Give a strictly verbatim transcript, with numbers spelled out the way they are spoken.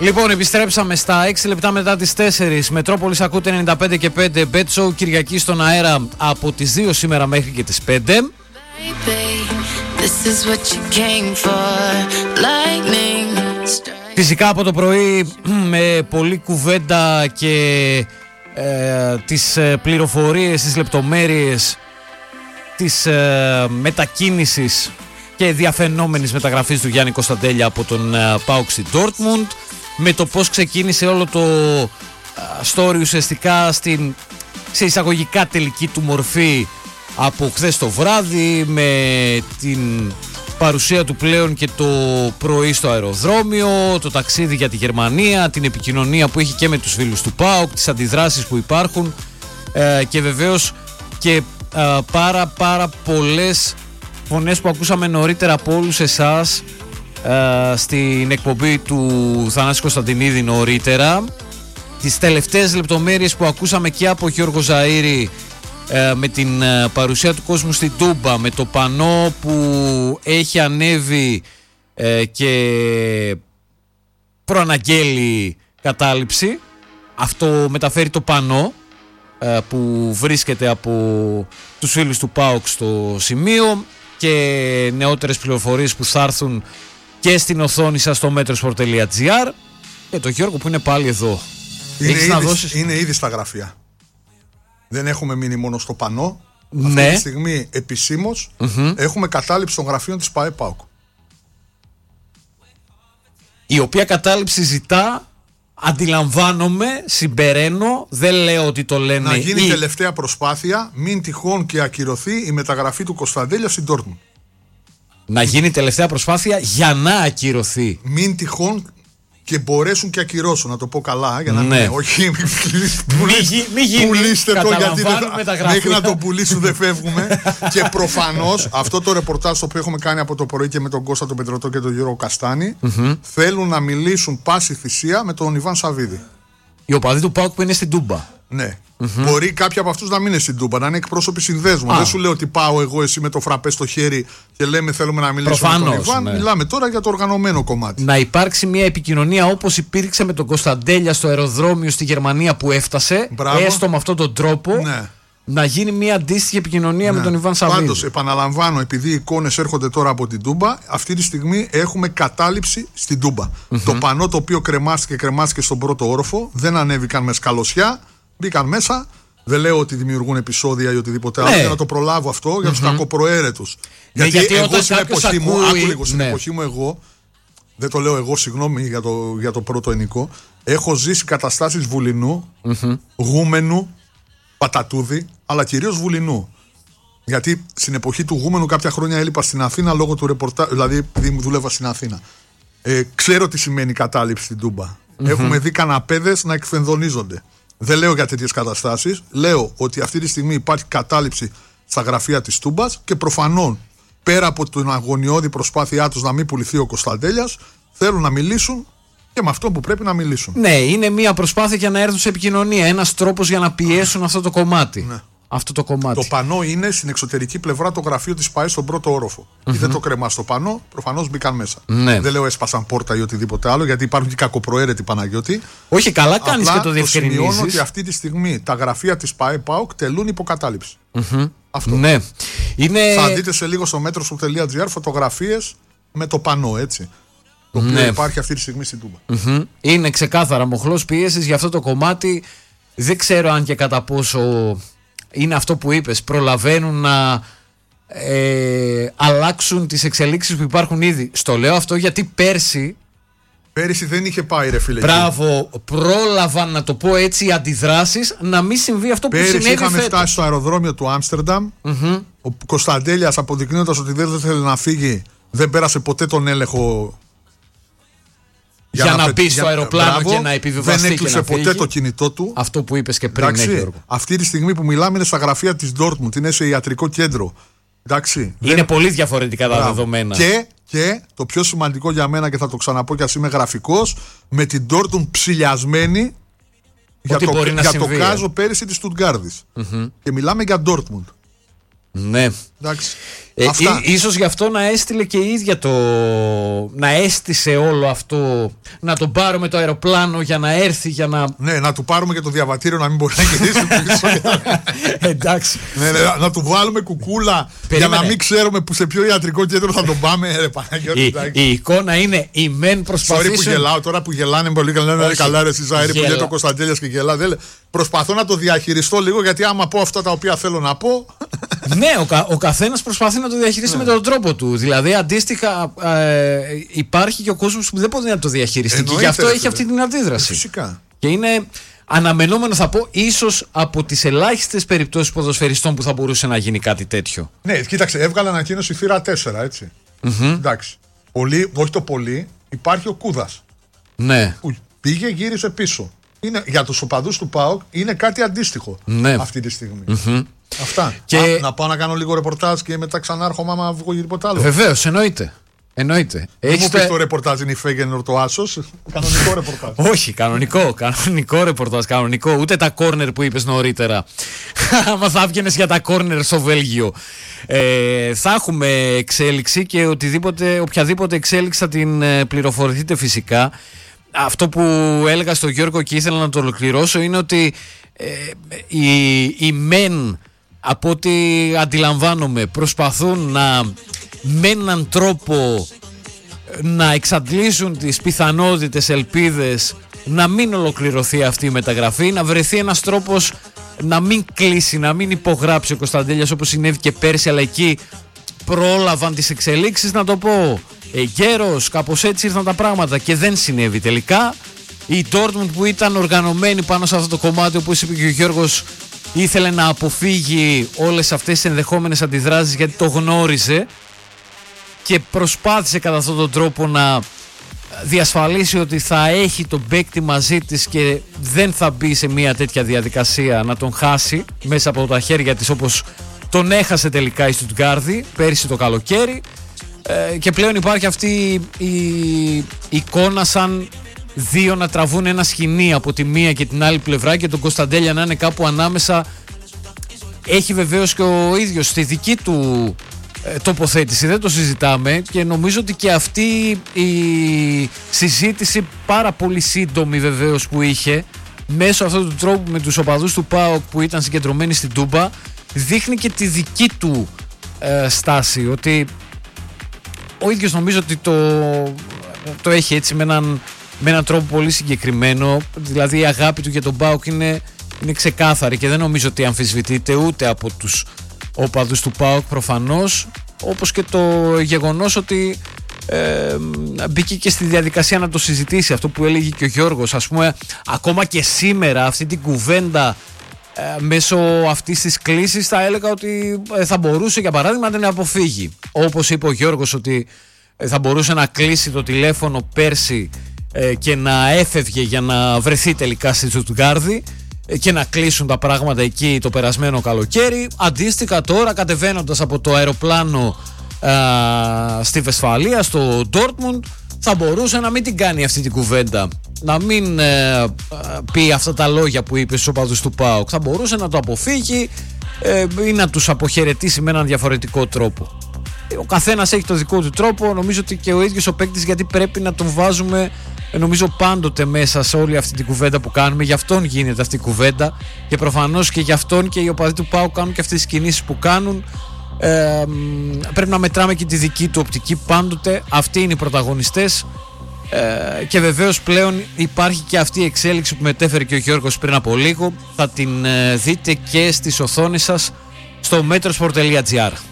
Λοιπόν, επιστρέψαμε στα έξι λεπτά μετά τις τέσσερις. Μετρόπολης ακούτε ενενήντα πέντε και πέντε. Bet Show Κυριακή στον αέρα από τις δύο σήμερα μέχρι και τις πέντε. Φυσικά από το πρωί με πολλή κουβέντα και ε, τις πληροφορίες, τις λεπτομέρειες της ε, μετακίνησης και διαφαινόμενης μεταγραφής του Γιάννη Κωνσταντέλια από τον ε, ΠΑΟΚ στη Ντόρτμουντ, με το πώς ξεκίνησε όλο το ε, story ουσιαστικά στην, σε εισαγωγικά τελική του μορφή από χθες το βράδυ, με την παρουσία του πλέον και το πρωί στο αεροδρόμιο, το ταξίδι για τη Γερμανία, την επικοινωνία που έχει και με τους φίλους του ΠΑΟΚ, τις αντιδράσεις που υπάρχουν ε, και βεβαίως και ε, πάρα πάρα πολλές φωνές που ακούσαμε νωρίτερα από όλους εσάς ε, στην εκπομπή του Θανάση Κωνσταντινίδη νωρίτερα, τις τελευταίες λεπτομέρειες που ακούσαμε και από Γιώργο Ζαΐρη ε, με την ε, παρουσία του κόσμου στην Τούμπα, με το πανό που έχει ανέβει ε, και προαναγγέλει κατάληψη. Αυτό μεταφέρει το πανό ε, που βρίσκεται από τους φίλους του ΠΑΟΚ στο σημείο, και νεότερες πληροφορίες που θα έρθουν και στην οθόνη σας στο metrosport τελεία gr. Και το Γιώργο που είναι πάλι εδώ. Είναι, Έχεις ήδη, να δώσεις... είναι ήδη στα γραφεία. Δεν έχουμε μείνει μόνο στο πανό. Ναι. Αυτή τη στιγμή επισήμως mm-hmm. έχουμε κατάληψη των γραφείων της ΠΑΕ ΠΑΟΚ, η οποία κατάληψη ζητά, αντιλαμβάνομαι, συμπεραίνω, δεν λέω ότι το λένε, να γίνει ή... τελευταία προσπάθεια, μην τυχόν και ακυρωθεί η μεταγραφή του Κωνσταντέλια στην Ντόρτμουντ. Να γίνει τελευταία προσπάθεια για να ακυρωθεί. Μην τυχόν και μπορέσουν και ακυρώσουν, να το πω καλά, για να ναι. μην. Όχι, μην γίνει. Πουλήστε το, γιατί δεν, μέχρι να το πουλήσουν δεν φεύγουμε. Και προφανώς αυτό το ρεπορτάζ το οποίο έχουμε κάνει από το πρωί και με τον Κώστα τον Πετρωτό και τον Γιώργο Καστάνη, mm-hmm. θέλουν να μιλήσουν πάση θυσία με τον Ιβάν Σαββίδη. Οι οπαδοί του ΠΑΟΚ που είναι στην Τούμπα. Ναι. Mm-hmm. Μπορεί κάποιοι από αυτούς να μην είναι στην Τούμπα, να είναι εκπρόσωποι συνδέσμου. Δεν σου λέω ότι πάω εγώ εσύ με το φραπέ στο χέρι και λέμε θέλουμε να μιλήσουμε Προφανώς, με τον Ιβάν. Ναι. Μιλάμε τώρα για το οργανωμένο κομμάτι. Να υπάρξει μια επικοινωνία όπως υπήρξε με τον Κωνσταντέλια στο αεροδρόμιο στη Γερμανία που έφτασε. Μπράβο. Έστω με αυτόν τον τρόπο. Ναι. Να γίνει μια αντίστοιχη επικοινωνία ναι. με τον Ιβάν Σαββίδη. Πάντως, επαναλαμβάνω, επειδή οι εικόνες έρχονται τώρα από την Τούμπα, αυτή τη στιγμή έχουμε κατάληψη στην Τούμπα. Mm-hmm. Το πανό το οποίο κρεμάστηκε, κρεμάστηκε στον πρώτο όροφο, δεν ανέβηκαν με σκαλωσιά, μπήκαν μέσα. Δεν λέω ότι δημιουργούν επεισόδια ή οτιδήποτε άλλο, ναι. για να το προλάβω αυτό για τους mm-hmm. κακοπροαίρετους. Ναι, γιατί, γιατί εγώ στην εποχή μου, ακούει... άκου λίγο, στην ναι. εποχή μου εγώ, δεν το λέω εγώ, συγγνώμη για το, για το πρώτο ενικό, έχω ζήσει καταστάσεις βουλινού, mm-hmm. γούμενου, πατατούδι, αλλά κυρίως βουλινού. Γιατί στην εποχή του γούμενου κάποια χρόνια έλειπα στην Αθήνα λόγω του ρεπορτάζ, δηλαδή επειδή μου δούλευα στην Αθήνα. Ε, ξέρω τι σημαίνει κατάληψη στην Τούμπα. Mm-hmm. Έχουμε δει καναπέδες να εκφενδονίζονται. Δεν λέω για τέτοιες καταστάσεις. Λέω ότι αυτή τη στιγμή υπάρχει κατάληψη στα γραφεία της Τούμπας και προφανώς πέρα από την αγωνιώδη προσπάθειά τους να μην πουληθεί ο Κωνσταντέλιας, θέλουν να μιλήσουν και με αυτό που πρέπει να μιλήσουν. Ναι, είναι μια προσπάθεια για να έρθουν σε επικοινωνία. Ένας τρόπος για να πιέσουν αυτό το κομμάτι. Ναι. Αυτό το κομμάτι. Το πανό είναι στην εξωτερική πλευρά το γραφείο της ΠΑΕ στον πρώτο όροφο. Mm-hmm. Δεν το κρεμά στο πανό, προφανώς μπήκαν μέσα. Ναι. Δεν λέω έσπασαν πόρτα ή οτιδήποτε άλλο, γιατί υπάρχουν και κακοπροαίρετοι Παναγιώτη. Όχι, καλά κάνεις και το διευκρινίζεις. Το σημειώνω ότι αυτή τη στιγμή τα γραφεία της ΠΑΕ ΠΑΟΚ τελούν υποκατάληψη. Mm-hmm. Αυτό. Ναι. Είναι... Θα δείτε σε λίγο στο metrosport τελεία gr φωτογραφίες με το πανό, έτσι. Το οποίο ναι. υπάρχει αυτή τη στιγμή στην Τούμπα. Mm-hmm. Είναι ξεκάθαρα μοχλός πίεσης για αυτό το κομμάτι. Δεν ξέρω αν και κατά πόσο είναι αυτό που είπες, προλαβαίνουν να ε, αλλάξουν τις εξελίξεις που υπάρχουν ήδη. Στο λέω αυτό γιατί πέρσι Πέρυσι δεν είχε πάει, ρε φίλε. Μπράβο, πρόλαβαν, να το πω έτσι, οι αντιδράσεις να μην συμβεί αυτό που Πέρυσι συνέβη είχαμε φέτος. φτάσει στο αεροδρόμιο του Άμστερνταμ. Mm-hmm. Ο Κωνσταντέλιας, αποδεικνύοντας ότι δεν θέλει να φύγει, δεν πέρασε ποτέ τον έλεγχο για, για να, να μπει στο αεροπλάνο μπράβο, και να επιβιβαστεί. Δεν έκλεισε να ποτέ το κινητό του. Αυτό που είπες και πριν. Εντάξει, αυτή τη στιγμή που μιλάμε είναι στα γραφεία της Ντόρτμουντ, είναι σε ιατρικό κέντρο. Εντάξει, είναι δεν... πολύ διαφορετικά τα μπράβο. δεδομένα. Και, και το πιο σημαντικό για μένα, και θα το ξαναπώ κι ας είμαι γραφικός, με την Ντόρτμουντ ψηλιασμένη για, το, για το κάζο πέρυσι της Στουτγκάρδης. Mm-hmm. Και μιλάμε για Ντόρτμουντ. Ναι. Εντάξει. Ε, Αυτά. Ή, ίσως γι' αυτό να έστειλε και η ίδια το. Να έστησε όλο αυτό. Να τον πάρουμε το αεροπλάνο για να έρθει, για να. Ναι, να του πάρουμε και το διαβατήριο να μην μπορεί να γυρίσει πίσω. Εντάξει. Ναι, ναι, να του βάλουμε κουκούλα. Περίμενε. Για να μην ξέρουμε που σε ποιο ιατρικό κέντρο θα τον πάμε. Ρε, Παναγιώτη, η, η εικόνα είναι η μεν προσπαθήσεων. Sorry που γελάω τώρα που γελάνε πολύ καλά. Λένε καλά, ρε Σιζάρη που λέει το Κωνσταντέλιας και γελά. Προσπαθώ να το διαχειριστώ λίγο γιατί άμα πω αυτά τα οποία θέλω να πω. Ναι, ο, κα, ο καθένας προσπαθεί να το διαχειριστεί ναι. με τον τρόπο του. Δηλαδή, αντίστοιχα, ε, υπάρχει και ο κόσμος που δεν μπορεί να το διαχειριστεί. Εννοείται, και γι' αυτό έχει αυτή την αντίδραση. Ε, φυσικά. Και είναι αναμενόμενο, θα πω, ίσως από τις ελάχιστες περιπτώσεις ποδοσφαιριστών που θα μπορούσε να γίνει κάτι τέτοιο. Ναι, κοίταξε, έβγαλε ανακοίνωση θύρα τέσσερα, έτσι. Mm-hmm. Εντάξει. Πολύ, όχι το πολύ, υπάρχει ο Κούδας. Ναι. Που πήγε, γύρισε πίσω. Είναι, για τους οπαδούς του ΠΑΟΚ είναι κάτι αντίστοιχο ναι. αυτή τη στιγμή. Mm-hmm. Αυτά. Και... Α, να πάω να κάνω λίγο ρεπορτάζ και μετά ξανάρχομαι άμα βγω για τίποτα άλλο. Βεβαίως, εννοείται. Εννοείται. Δεν μου πεις το ρεπορτάζ είναι η Φέγγενορ το Άσος. Κανονικό ρεπορτάζ. Όχι, κανονικό. Κανονικό ρεπορτάζ. Κανονικό. Ούτε τα κόρνερ που είπες νωρίτερα. Άμα θα βγαίνεις για τα κόρνερ στο Βέλγιο. Ε, θα έχουμε εξέλιξη και οτιδήποτε, οποιαδήποτε εξέλιξη θα την ε, πληροφορηθείτε φυσικά. Αυτό που έλεγα στον Γιώργο και ήθελα να το ολοκληρώσω είναι ότι ε, οι, οι μεν, από ό,τι αντιλαμβάνομαι, προσπαθούν να με έναν τρόπο να εξαντλήσουν τις πιθανότητες, ελπίδες να μην ολοκληρωθεί αυτή η μεταγραφή, να βρεθεί ένας τρόπος να μην κλείσει, να μην υπογράψει ο Κωνσταντέλιας όπως συνέβη και πέρσι, αλλά εκεί πρόλαβαν τις εξελίξεις, να το πω εγκαίρος, κάπως έτσι ήρθαν τα πράγματα και δεν συνέβη τελικά. Η Dortmund που ήταν οργανωμένη πάνω σε αυτό το κομμάτι, όπως είπε και ο Γιώργος, ήθελε να αποφύγει όλες αυτές τις ενδεχόμενες αντιδράσεις γιατί το γνώριζε και προσπάθησε κατά αυτόν τον τρόπο να διασφαλίσει ότι θα έχει τον παίκτη μαζί της και δεν θα μπει σε μια τέτοια διαδικασία να τον χάσει μέσα από τα χέρια της όπως τον έχασε τελικά η Στουτγκάρδη πέρυσι το καλοκαίρι. Ε, και πλέον υπάρχει αυτή η, η εικόνα σαν δύο να τραβούν ένα σκηνή από τη μία και την άλλη πλευρά και τον Κωνσταντέλια να είναι κάπου ανάμεσα. Έχει βεβαίως και ο ίδιος στη δική του ε, τοποθέτηση, δεν το συζητάμε, και νομίζω ότι και αυτή η συζήτηση πάρα πολύ σύντομη βεβαίως που είχε μέσω αυτού του τρόπου με τους οπαδούς του ΠΑΟΚ που ήταν συγκεντρωμένοι στην Τούμπα δείχνει και τη δική του ε, στάση, ότι ο ίδιος νομίζω ότι το, το έχει έτσι με έναν, με έναν τρόπο πολύ συγκεκριμένο. Δηλαδή η αγάπη του για τον ΠΑΟΚ είναι, είναι ξεκάθαρη και δεν νομίζω ότι αμφισβητείται ούτε από τους οπαδούς του ΠΑΟΚ προφανώς, όπως και το γεγονός ότι ε, μπήκε και στη διαδικασία να το συζητήσει, αυτό που έλεγε και ο Γιώργος, ας πούμε, ακόμα και σήμερα αυτή την κουβέντα ε, μέσω αυτής της κλίσης θα έλεγα ότι ε, θα μπορούσε για παράδειγμα να την αποφύγει, όπως είπε ο Γιώργος ότι ε, θα μπορούσε να κλείσει το τηλέφωνο πέρσι ε, και να έφευγε για να βρεθεί τελικά στη Στουτγκάρδη ε, και να κλείσουν τα πράγματα εκεί το περασμένο καλοκαίρι. Αντίστοιχα τώρα κατεβαίνοντας από το αεροπλάνο ε, στη Βεσφαλία, στο Dortmund, θα μπορούσε να μην την κάνει αυτή την κουβέντα, να μην ε, πει αυτά τα λόγια που είπε στους οπαδούς του ΠΑΟΚ. Θα μπορούσε να το αποφύγει ε, ή να τους αποχαιρετήσει με έναν διαφορετικό τρόπο. Ο καθένας έχει το δικό του τρόπο. Νομίζω ότι και ο ίδιος ο παίκτης, γιατί πρέπει να τον βάζουμε νομίζω πάντοτε μέσα σε όλη αυτή την κουβέντα που κάνουμε, γι' αυτόν γίνεται αυτή η κουβέντα και προφανώς και γι' αυτόν και οι οπαδοί του ΠΑΟΚ κάνουν και αυτές τις κινήσεις που κάνουν. Ε, πρέπει να μετράμε και τη δική του οπτική πάντοτε. Αυτοί είναι οι πρωταγωνιστές ε, και βεβαίως πλέον υπάρχει και αυτή η εξέλιξη που μετέφερε και ο Γιώργος πριν από λίγο. Θα την ε, δείτε και στις οθόνες σας στο metrosport τελεία gr.